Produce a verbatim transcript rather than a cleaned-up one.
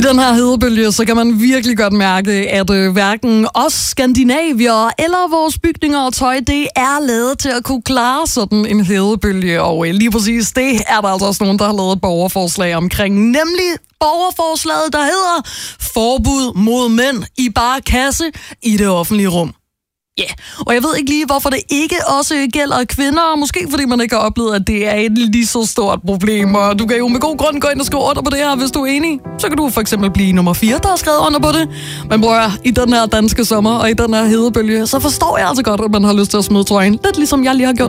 den her hedebølge, så kan man virkelig godt mærke, at øh, hverken os skandinavier eller vores bygninger og tøj, det er lavet til at kunne klare sådan en hedebølge. Og øh, lige præcis det er der altså også nogen, der har lavet et borgerforslag omkring. Nemlig borgerforslaget, der hedder forbud mod mænd i bare kasse i det offentlige rum. Ja, yeah. Og jeg ved ikke lige, hvorfor det ikke også gælder kvinder. Måske fordi man ikke har oplevet, at det er et lige så stort problem. Og du kan jo med god grund gå ind og skrive under på det her, hvis du er enig. Så kan du for eksempel blive nummer fire, der har skrevet under på det. Men bror, i den her danske sommer og i den her hedebølge, så forstår jeg altså godt, at man har lyst til at smide trøjen. Lidt ligesom jeg lige har gjort.